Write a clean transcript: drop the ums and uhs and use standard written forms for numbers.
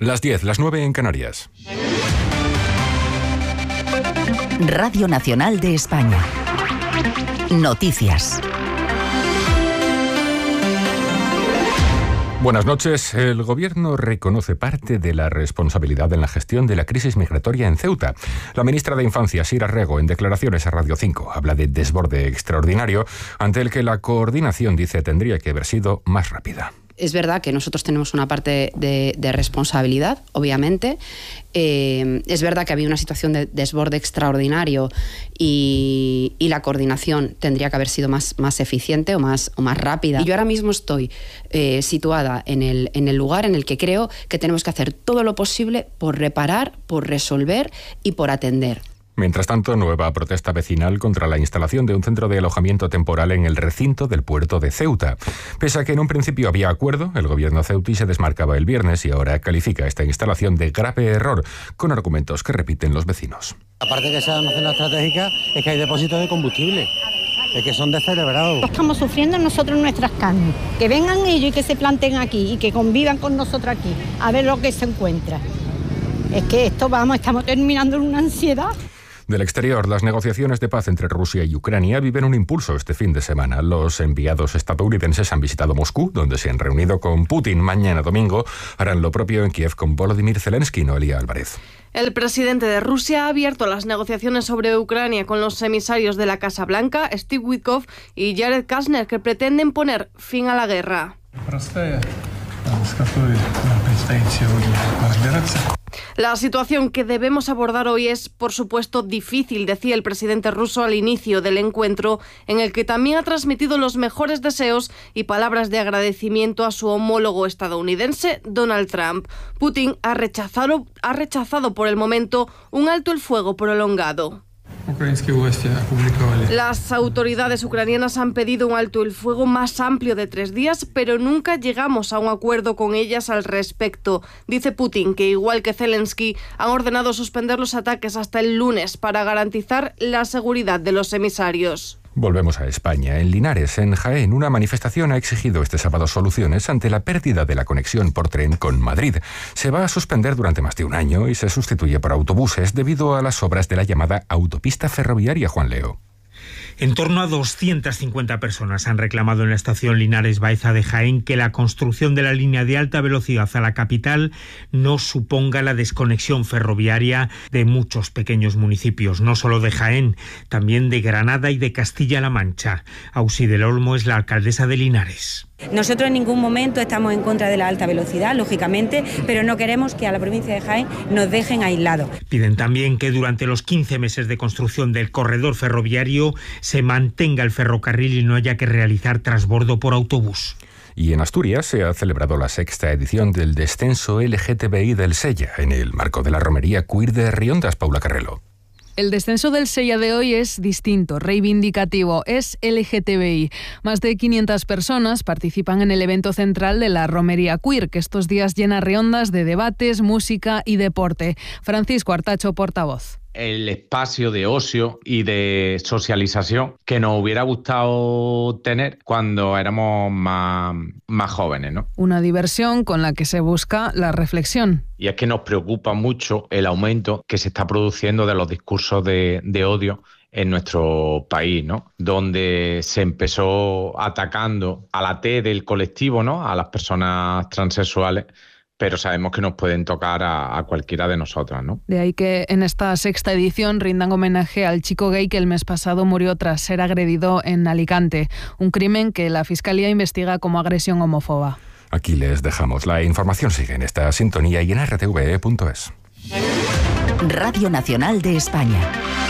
Las 10, las 9 en Canarias. Radio Nacional de España. Noticias. Buenas noches. El Gobierno reconoce parte de la responsabilidad en la gestión de la crisis migratoria en Ceuta. La ministra de Infancia, Sira Rego, en declaraciones a Radio 5, habla de desborde extraordinario ante el que la coordinación, dice, tendría que haber sido más rápida. Es verdad que nosotros tenemos una parte de responsabilidad, obviamente. Es verdad que había una situación de desborde extraordinario y la coordinación tendría que haber sido más eficiente o más rápida. Y yo ahora mismo estoy situada en el lugar en el que creo que tenemos que hacer todo lo posible por reparar, por resolver y por atender. Mientras tanto, nueva protesta vecinal contra la instalación de un centro de alojamiento temporal en el recinto del puerto de Ceuta. Pese a que en un principio había acuerdo, el gobierno ceutí se desmarcaba el viernes y ahora califica esta instalación de grave error, con argumentos que repiten los vecinos. Aparte de que sea una zona estratégica, es que hay depósitos de combustible. Es que son descerebrados. Estamos sufriendo nosotros nuestras carnes. Que vengan ellos y que se planten aquí y que convivan con nosotros aquí, a ver lo que se encuentra. Es que estamos terminando en una ansiedad. Del exterior, las negociaciones de paz entre Rusia y Ucrania viven un impulso este fin de semana. Los enviados estadounidenses han visitado Moscú, donde se han reunido con Putin. Mañana domingo harán lo propio en Kiev con Volodymyr Zelensky, Noelia Álvarez. El presidente de Rusia ha abierto las negociaciones sobre Ucrania con los emisarios de la Casa Blanca, Steve Witkoff y Jared Kushner, que pretenden poner fin a la guerra. La situación que debemos abordar hoy es, por supuesto, difícil, decía el presidente ruso al inicio del encuentro, en el que también ha transmitido los mejores deseos y palabras de agradecimiento a su homólogo estadounidense, Donald Trump. Putin ha rechazado por el momento un alto el fuego prolongado. Las autoridades ucranianas han pedido un alto el fuego más amplio de 3 días, pero nunca llegamos a un acuerdo con ellas al respecto. Dice Putin que, igual que Zelensky, han ordenado suspender los ataques hasta el lunes para garantizar la seguridad de los emisarios. Volvemos a España. En Linares, en Jaén, una manifestación ha exigido este sábado soluciones ante la pérdida de la conexión por tren con Madrid. Se va a suspender durante más de un año y se sustituye por autobuses debido a las obras de la llamada autopista ferroviaria, Juan Leo. En torno a 250 personas han reclamado en la estación Linares Baeza de Jaén que la construcción de la línea de alta velocidad a la capital no suponga la desconexión ferroviaria de muchos pequeños municipios, no solo de Jaén, también de Granada y de Castilla-La Mancha. Auxi del Olmo es la alcaldesa de Linares. Nosotros en ningún momento estamos en contra de la alta velocidad, lógicamente, pero no queremos que a la provincia de Jaén nos dejen aislados. Piden también que durante los 15 meses de construcción del corredor ferroviario se mantenga el ferrocarril y no haya que realizar transbordo por autobús. Y en Asturias se ha celebrado la 6ª edición del descenso LGTBI del Sella, en el marco de la romería queer de Riondas, Paula Carrelo. El descenso del Sella de hoy es distinto, reivindicativo, es LGTBI. Más de 500 personas participan en el evento central de la romería queer, que estos días llena Riondas de debates, música y deporte. Francisco Artacho, portavoz. El espacio de ocio y de socialización que nos hubiera gustado tener cuando éramos más jóvenes, ¿no? Una diversión con la que se busca la reflexión. Y es que nos preocupa mucho el aumento que se está produciendo de los discursos de odio en nuestro país, ¿no? Donde se empezó atacando a la T del colectivo, ¿no? A las personas transexuales, pero sabemos que nos pueden tocar a cualquiera de nosotras, ¿no? De ahí que en esta 6ª edición rindan homenaje al chico gay que el mes pasado murió tras ser agredido en Alicante, un crimen que la Fiscalía investiga como agresión homófoba. Aquí les dejamos. La información sigue en esta sintonía y en rtve.es. Radio Nacional de España.